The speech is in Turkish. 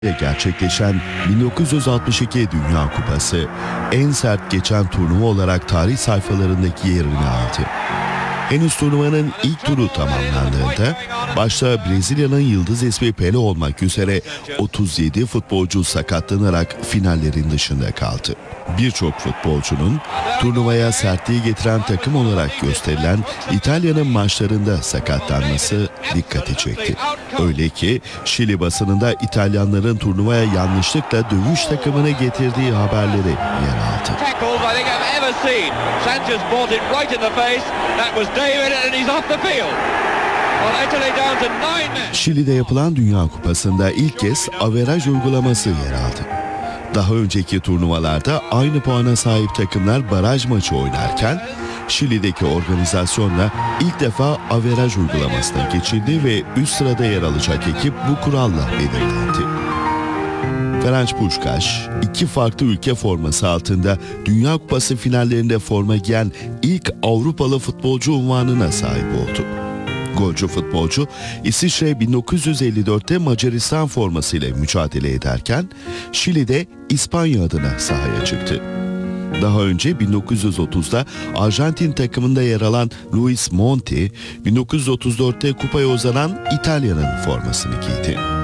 Gerçekleşen 1962 Dünya Kupası en sert geçen turnuva olarak tarih sayfalarındaki yerini aldı. Henüz turnuvanın ilk turu tamamlandığında başta Brezilya'nın yıldız ismi Pele olmak üzere 37 futbolcu sakatlanarak finallerin dışında kaldı. Birçok futbolcunun turnuvaya sertliği getiren takım olarak gösterilen İtalya'nın maçlarında sakatlanması dikkati çekti. Öyle ki Şili basınında İtalyanların turnuvaya yanlışlıkla dövüş takımını getirdiği haberleri yer aldı. Şili'de yapılan Dünya Kupası'nda ilk kez averaj uygulaması yer aldı. Daha önceki turnuvalarda aynı puana sahip takımlar baraj maçı oynarken Şili'deki organizasyonla ilk defa averaj uygulamasına geçildi ve üst sırada yer alacak ekip bu kuralla belirlendi. Ferenc Puskás, iki farklı ülke forması altında Dünya Kupası finallerinde forma giyen ilk Avrupalı futbolcu unvanına sahip oldu. Golcü futbolcu İsviçre 1954'te Macaristan formasıyla mücadele ederken Şili'de İspanya adına sahaya çıktı. Daha önce 1930'da Arjantin takımında yer alan Luis Monti, 1934'te kupaya uzanan İtalya'nın formasını giydi.